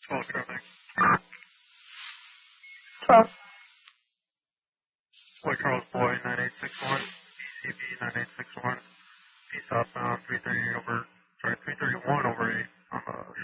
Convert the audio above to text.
12 traffic. Boy Charles Boy 9861, ECB 9861, East southbound 330 over, sorry, 331 over 8 on the